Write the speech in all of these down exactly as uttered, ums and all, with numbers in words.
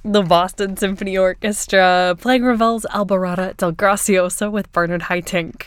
The Boston Symphony Orchestra playing Ravel's Alborada del Gracioso with Bernard Haitink.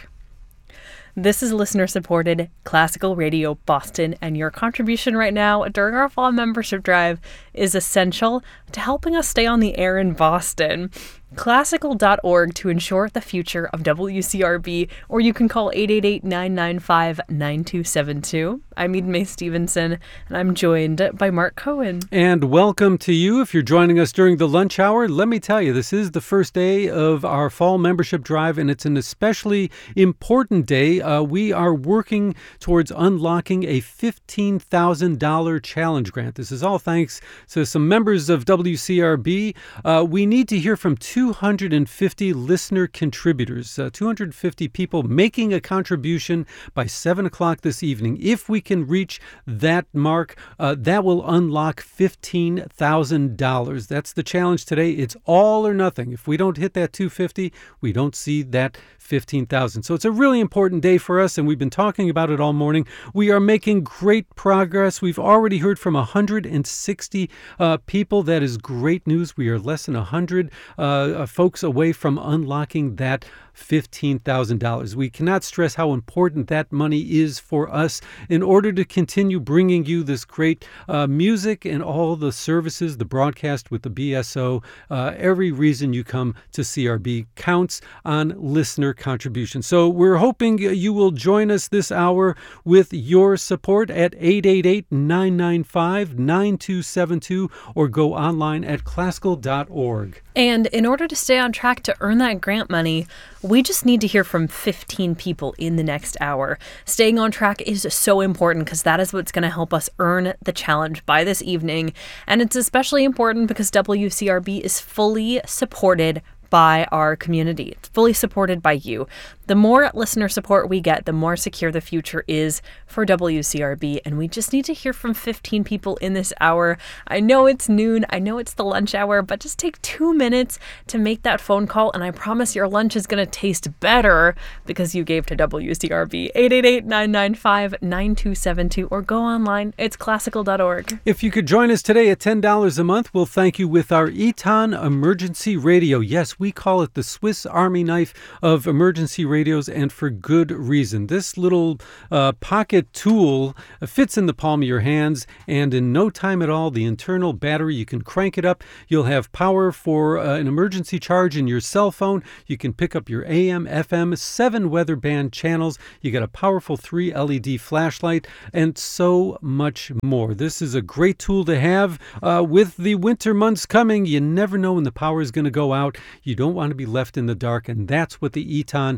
This is listener-supported Classical Radio Boston, and your contribution right now during our fall membership drive is essential to helping us stay on the air in Boston. Classical dot org to ensure the future of W C R B, or you can call eight eight eight, nine nine five, nine two seven two. I'm Eden May Stevenson, and I'm joined by Mark Cohen. And welcome to you. If you're joining us during the lunch hour, let me tell you, this is the first day of our fall membership drive, and it's an especially important day. Uh, we are working towards unlocking a fifteen thousand dollars challenge grant. This is all thanks to some members of W C R B. Uh, we need to hear from two hundred fifty listener contributors, uh, two hundred fifty people making a contribution by seven o'clock this evening. If we can reach that mark, uh, that will unlock fifteen thousand dollars. That's the challenge today. It's all or nothing. If we don't hit that two hundred fifty, we don't see that fifteen thousand. So it's a really important day for us, and we've been talking about it all morning. We are making great progress. We've already heard from one hundred sixty uh, people. That is great news. We are less than one hundred uh, uh, folks away from unlocking that fifteen thousand dollars. We cannot stress how important that money is for us in order to continue bringing you this great uh, music and all the services, the broadcast with the B S O. Uh, every reason you come to C R B counts on listener contribution. So we're hoping you will join us this hour with your support at eight eight eight, nine nine five, nine two seven two or go online at classical dot org. And in order to stay on track to earn that grant money, we just need to hear from fifteen people in the next hour. Staying on track is so important because that is what's going to help us earn the challenge by this evening. And it's especially important because W C R B is fully supported by our community. It's fully supported by you. The more listener support we get, the more secure the future is for W C R B, and we just need to hear from fifteen people in this hour. I know it's noon, I know it's the lunch hour, but just take two minutes to make that phone call, and I promise your lunch is going to taste better because you gave to W C R B. eight eight eight, nine nine five, nine two seven two or go online. It's classical dot org. If you could join us today at ten dollars a month, we'll thank you with our Eton Emergency Radio. Yes, we call it the Swiss Army knife of emergency radios, and for good reason. This little uh, pocket tool fits in the palm of your hands, and in no time at all, the internal battery, you can crank it up. You'll have power for uh, an emergency charge in your cell phone. You can pick up your A M, F M, seven weather band channels. You got a powerful three L E D flashlight, and so much more. This is a great tool to have. Uh, with the winter months coming, you never know when the power is going to go out. You don't want to be left in the dark, and that's what the Eton